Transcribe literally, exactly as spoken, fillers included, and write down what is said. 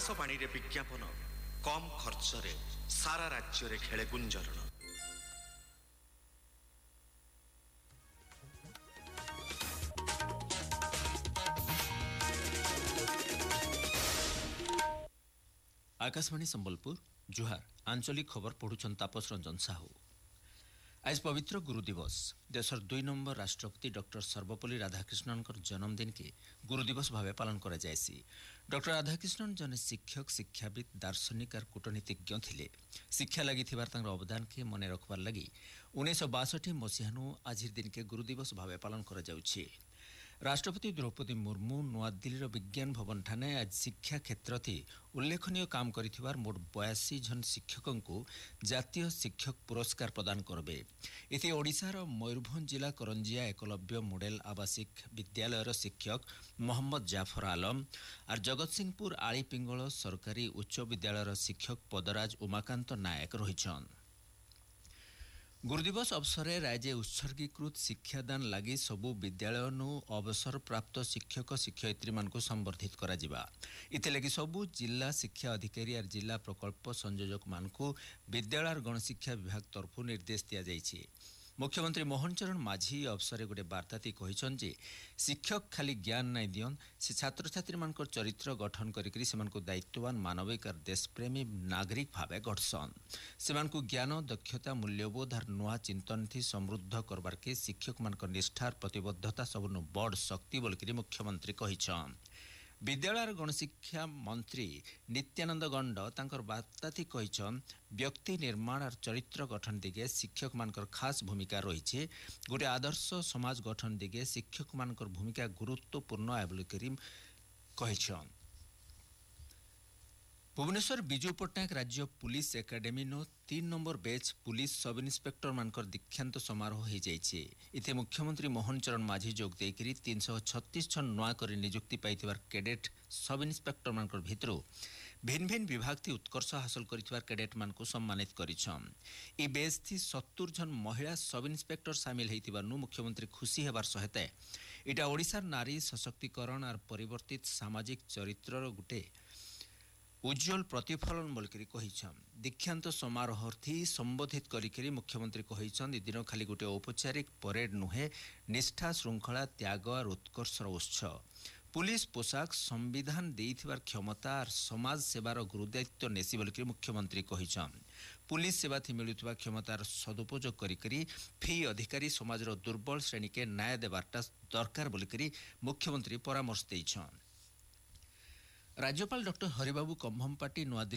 आकाशवाणी रे विज्ञापन कम खर्च रे सारा राज्य रे खेले गुंजरण। आकाशवाणी संबलपुर जुहार आंचलिक खबर पढ़ुछन तापस रंजन साहू। आज पवित्र गुरु दिवस देशर दुई नंबर राष्ट्रपति डॉक्टर सर्वपल्ली राधाकृष्णन जन्मदिन के गुरु दिवस भाव पालन करा जायसी। डॉक्टर राधाकृष्णन जने शिक्षक शिक्षाविद दार्शनिक और कूटनीतिज्ञ थिले। शिक्षा लगी थिबार तांकर अवदान के मने रखबार लगी उन्नीस सौ बासठ मसीहानु आज दिन के गुरु दिवस भाव पालन करा जाउछि। राष्ट्रपति द्रौपदी मुर्मू नूआदिल्लीर विज्ञान भवन ठाने आज शिक्षा क्षेत्र थी उल्लेखनीय काम करिथिबार मोट बयासी जन शिक्षकों को जातीय शिक्षक पुरस्कार प्रदान करबे। इति ओडिशार मयूरभंज जिला करंजिया एकलव्य मॉडल आवासिक विद्यालयर शिक्षक मोहम्मद जाफर आलम और जगतसिंहपुर आलीपिंगल सरकारी उच्च विद्यालयर शिक्षक पदराज उमाकांत नायक रहिछन। गुरुदिवस अवसर राज्य उत्सर्गीकृत शिक्षादान लगी सबु विद्यालय अवसर प्राप्त शिक्षक शिक्षयित्री मान संबर्धित करा जिबा। इथिलगी सबु जिला शिक्षा अधिकारी और जिला प्रकल्प संयोजक मान विद्यालय गणशिक्षा विभाग तरफ निर्देश दिया जाइछि। मुख्यमंत्री मोहन चरण माझी अवसर गोटे बार्ताती कहिछन जे शिक्षक खाली ज्ञान नाइ दियन से छात्र छात्री मान चरित्र गठन करिकरी सेमान दायित्ववान मानविक और देशप्रेमी नागरिक भावे गठसन। सेमान ज्ञान दक्षता मूल्यबोध और नुआ चिंतन थी समृद्ध करबार के शिक्षक मान निष्ठार प्रतिबद्धता सबनु बड़ शक्ति बोलकरी मुख्यमंत्री कहिछन। विद्यालय गणशिक्षा मंत्री नित्यानंद गंड तांकर बार्ताती कहिछन व्यक्ति निर्माण और चरित्र गठन दिगे शिक्षक मानकर खास भूमिका रही। गोटे आदर्श समाज गठन दिगे शिक्षक मानकर भूमिका गुरुत्वपूर्ण है बोली कहिछन। भुवनेश्वर विजु पट्टनायक राज्य पुलिस एकाडेमी नो तीन number batch police sub inspector मानकर दीक्षांत समारोह हो जाइए। इथे मुख्यमंत्री मोहन चरण माझी जोग देकरी तीन सौ छत्तीस जन नुआ कर नियुक्ति पाइथिबार कैडेट सब इन्स्पेक्टर मानकर भितरु भिन्न भिन्न विभाग थी उत्कर्ष हासिल करिथिबार कैडेट मान को सम्मानित करिछन। ई बैच थी सत्तर जन महिला सब इन्स्पेक्टर शामिल होइथिबारनु मुख्यमंत्री खुशी हेबार सहित इटा ओडिशार नारी सशक्तिकरण और परिवर्तित सामाजिक चरित्रर गुटे उज्जवल प्रतिफलन बोलकरी कहिछन। दीक्षांत समारोह थी संबोधित करिकरी मुख्यमंत्री कहिछन दिन खाली गोटे औपचारिक परेड नुहे निष्ठा श्रृंखला त्याग और उत्कर्षर उत्सव। पुलिस पोशाक संविधान देइथिबार क्षमता और समाज सेवार गुरुदायित्व नेसी बोलकरी मुख्यमंत्री कहिछन। पुलिस सेवा थी मिलुथिबा क्षमतार सदुपयोग करिकरी फी अधिकारी समाजर दुर्बल श्रेणी के न्याय देबारटा दरकार बोलकरी मुख्यमंत्री परामर्श दैछन। राज्यपाल डॉक्टर हरिबाबू कंभमपाटी नूआदिल्ली